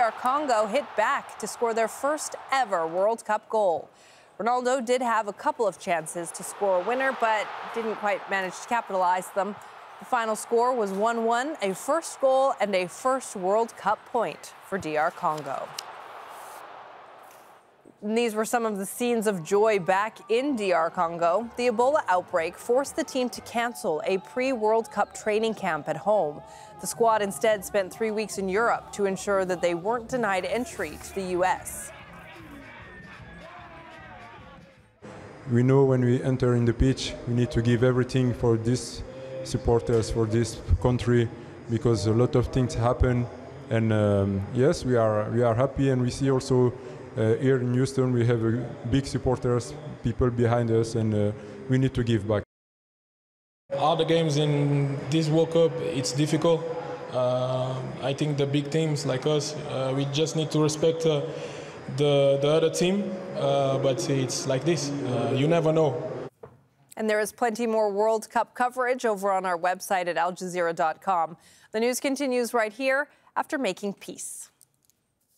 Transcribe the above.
DR Congo hit back to score their first ever World Cup goal. Ronaldo did have a couple of chances to score a winner, but didn't quite manage to capitalize them. The final score was 1-1, a first goal and a first World Cup point for DR Congo. And these were some of the scenes of joy back in DR Congo. The Ebola outbreak forced the team to cancel a pre-World Cup training camp at home. The squad instead spent 3 weeks in Europe to ensure that they weren't denied entry to the U.S. We know when we enter in the pitch, we need to give everything for these supporters, for this country, because a lot of things happen. And yes, we are happy, and we see also here in Houston we have big supporters, people behind us, and we need to give back. All the games in this World Cup, it's difficult. I think the big teams like us, we just need to respect the other team, but it's like this, you never know. And there is plenty more World Cup coverage over on our website at aljazeera.com. The news continues right here after Making Peace.